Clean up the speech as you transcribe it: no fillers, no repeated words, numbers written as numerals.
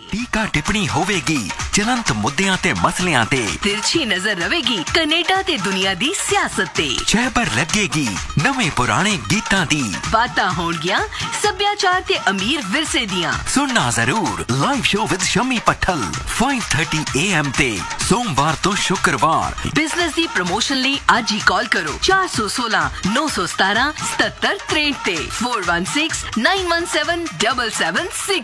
ਟੀਕਾ ਟਿੱਪਣੀ ਹੋਵੇਗੀ ਚਲੰਤ ਮੁੱਦਿਆਂ ਤੇ ਮਸਲਿਆਂ ਤੇ। तिरछी नजर रहेगी कनेडा ते दुनिया दी सियासत ते। ਛਹਿਬਰ ਲੱਗੇਗੀ ਨਵੇਂ ਪੁਰਾਣੇ ਗੀਤਾਂ ਦੀ। बातां होणगियां सभ्याचार ते अमीर विरसे दियां। सुनना जरूर live show with Shammi पट्ठल 5:30 AM ते सोमवार तो शुक्रवार। बिजनेस दी प्रमोशन लई आज ही कॉल करो 416 917 77 63 ते 416 917 776।